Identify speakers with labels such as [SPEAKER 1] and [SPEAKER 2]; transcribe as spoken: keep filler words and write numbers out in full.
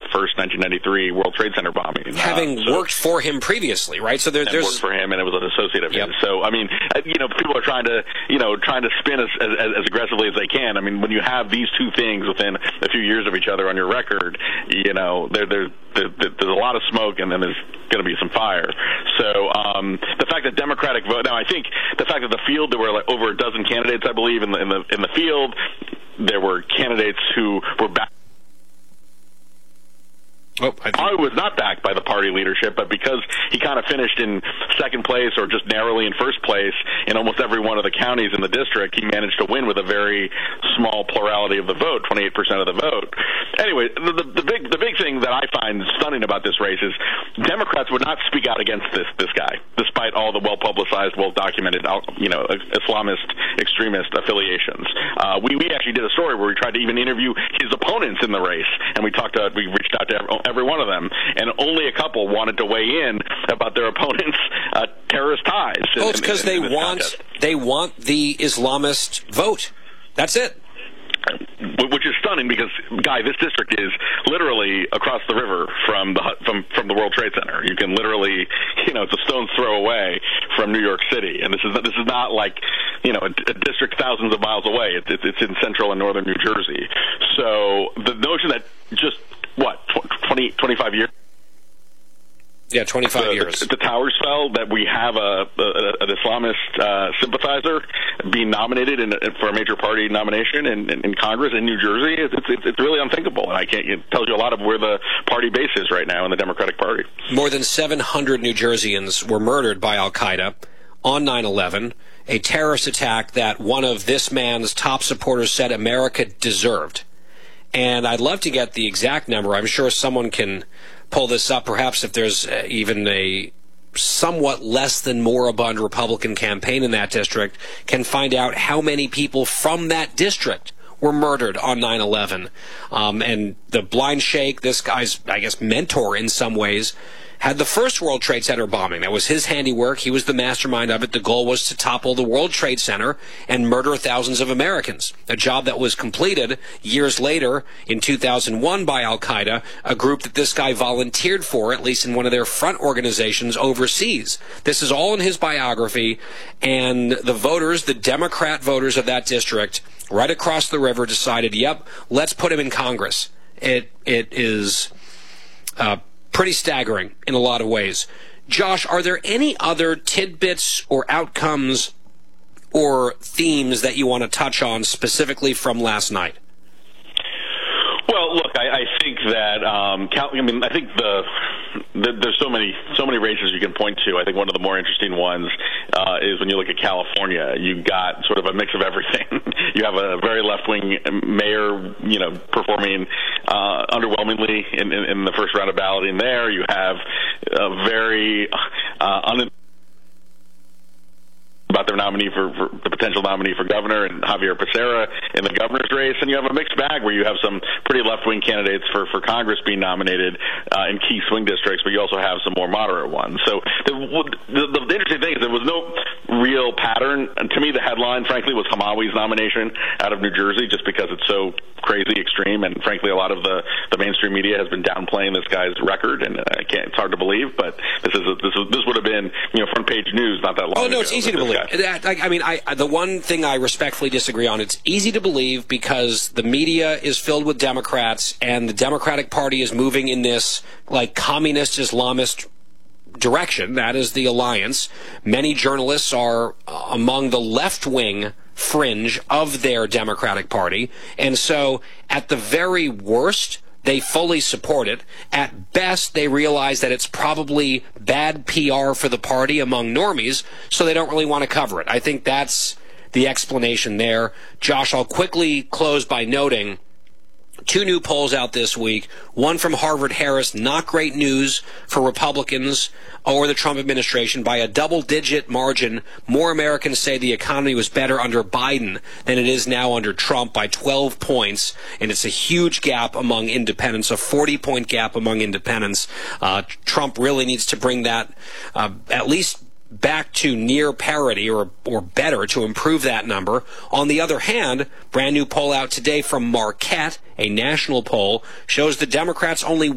[SPEAKER 1] first nineteen ninety-three World Trade Center bombing.
[SPEAKER 2] Having
[SPEAKER 1] uh, so,
[SPEAKER 2] worked for him previously, right? So there, there's
[SPEAKER 1] worked for him, and it was an associate of
[SPEAKER 2] yep.
[SPEAKER 1] his. So I mean, you know, people are trying to, you know, trying to spin as, as as aggressively as they can. I mean, when you have these two things within a few years of each other on your record, you know, there there, there there's a lot of smoke, and then there's going to be some fire. So um, the fact that Democratic vote now, I think the fact that the field there were like over a dozen candidates, I believe, in the in the in the field, there were candidates who were back.
[SPEAKER 2] Oh, I,
[SPEAKER 1] I was not backed by the party leadership, but because he kind of finished in second place or just narrowly in first place in almost every one of the counties in the district, he managed to win with a very small plurality of the vote, twenty-eight percent of the vote. Anyway, the, the, the big the big thing that I find stunning about this race is Democrats would not speak out against this this guy, despite all the well-publicized, well-documented, you know, Islamist extremist affiliations. Uh, we, we actually did a story where we tried to even interview his opponents in the race, and we talked to, we reached out to everyone. every one of them, and only a couple wanted to weigh in about their opponents' uh, terrorist ties. In,
[SPEAKER 2] oh, it's because they want
[SPEAKER 1] contest.
[SPEAKER 2] they want the Islamist vote. That's it.
[SPEAKER 1] Which is stunning because, Guy, this district is literally across the river from the from from the World Trade Center. You can literally, you know, it's a stone's throw away from New York City, and this is this is not like, you know, a, a district thousands of miles away. It's, it's it's in central and northern New Jersey. So the notion that just what twenty, twenty-five years.
[SPEAKER 2] Yeah, twenty-five
[SPEAKER 1] the,
[SPEAKER 2] years.
[SPEAKER 1] The, the towers fell, that we have a, a an Islamist uh, sympathizer being nominated in, for a major party nomination in, in, in Congress in New Jersey. It's, it's it's really unthinkable, and I can't. It tells you a lot of where the party base is right now in the Democratic Party.
[SPEAKER 2] More than seven hundred New Jerseyans were murdered by Al Qaeda on nine eleven, a terrorist attack that one of this man's top supporters said America deserved. And I'd love to get the exact number. I'm sure someone can pull this up, perhaps if there's uh, even a somewhat less than moribund Republican campaign in that district, can find out how many people from that district were murdered on nine eleven. Um, and the blind sheikh, this guy's, I guess, mentor in some ways, had the first World Trade Center bombing. That was his handiwork. He was the mastermind of it. The goal was to topple the World Trade Center and murder thousands of Americans, a job that was completed years later in two thousand one by Al Qaeda, a group that this guy volunteered for, at least in one of their front organizations overseas. This is all in his biography, and the voters, the Democrat voters of that district, right across the river, decided, yep, let's put him in Congress. It It is uh, pretty staggering in a lot of ways. Josh, are there any other tidbits or outcomes or themes that you want to touch on specifically from last night?
[SPEAKER 1] Well, look, I, I think that um, Cal- I mean, I think the, the there's so many so many races you can point to. I think one of the more interesting ones uh, is when you look at California. You got sort of a mix of everything. You have a very left-wing mayor, you know, performing uh, underwhelmingly in, in, in the first round of balloting. There, you have a very uh, un- about their nominee for, for the potential nominee for governor, and Javier Becerra in the governor's race, and you have a mixed bag where you have some pretty left-wing candidates for, for Congress being nominated uh, in key swing districts, but you also have some more moderate ones. So the, the, the interesting thing is there was no real pattern. And to me, the headline, frankly, was Hamawi's nomination out of New Jersey, just because it's so crazy extreme, and frankly, a lot of the, the mainstream media has been downplaying this guy's record, and I can't. It's hard to believe, but this is a, this is, this would have been, you know, front page news not that long ago.
[SPEAKER 2] Oh no, it's easy to believe. That, I mean, I, the one thing I respectfully disagree on, it's easy to believe because the media is filled with Democrats, and the Democratic Party is moving in this, like, communist Islamist direction. That is the alliance. Many journalists are among the left-wing fringe of their Democratic Party, and so at the very worst, they fully support it. At best, they realize that it's probably bad P R for the party among normies, so they don't really want to cover it. I think that's the explanation there. Josh, I'll quickly close by noting two new polls out this week, one from Harvard-Harris, not great news for Republicans or the Trump administration. By a double-digit margin, more Americans say the economy was better under Biden than it is now under Trump, by twelve points, and it's a huge gap among independents, a forty-point gap among independents. Uh, Trump really needs to bring that uh, at least back to near parity or or better to improve that number. On the other hand, brand new poll out today from Marquette, a national poll, shows the Democrats only